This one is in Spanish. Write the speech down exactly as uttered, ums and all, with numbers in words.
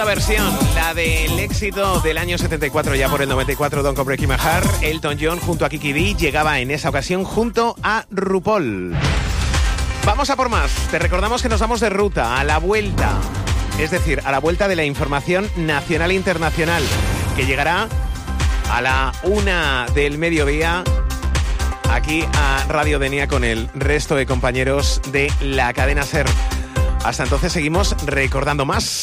segunda versión, la del éxito del año setenta y cuatro, ya por el noventa y cuatro, Don't Come Breaking My Heart. Elton John junto a Kiki Dee llegaba en esa ocasión junto a RuPaul. Vamos a por más. Te recordamos que nos vamos de ruta a la vuelta, es decir, a la vuelta de la información nacional e internacional, que llegará a la una del mediodía aquí a Radio Denia con el resto de compañeros de la cadena SER. Hasta entonces seguimos recordando más.